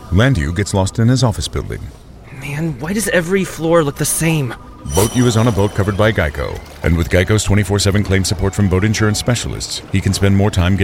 Landu gets lost in his office building. Man, why does every floor look the same? Boat U is on a boat covered by Geico. And with Geico's 24/7 claim support from boat insurance specialists, he can spend more time getting